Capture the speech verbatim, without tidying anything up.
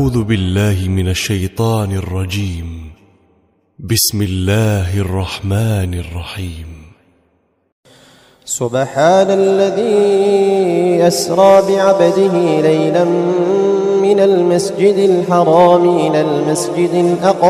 أعوذ بالله من الشيطان الرجيم. بسم الله الرحمن الرحيم. سبحان الذي أسرى بعبده ليلا من المسجد الحرام إلى المسجد الأقصى